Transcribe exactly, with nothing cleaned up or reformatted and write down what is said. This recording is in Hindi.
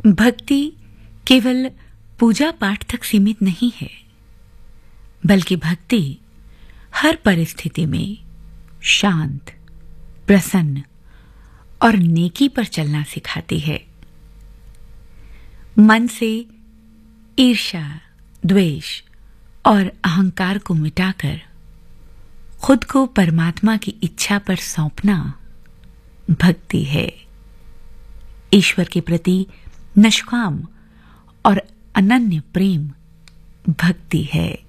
भक्ति केवल पूजा पाठ तक सीमित नहीं है, बल्कि भक्ति हर परिस्थिति में शांत, प्रसन्न और नेकी पर चलना सिखाती है। मन से ईर्ष्या, द्वेष और अहंकार को मिटाकर खुद को परमात्मा की इच्छा पर सौंपना भक्ति है। ईश्वर के प्रति निष्काम और अनन्य प्रेम भक्ति है।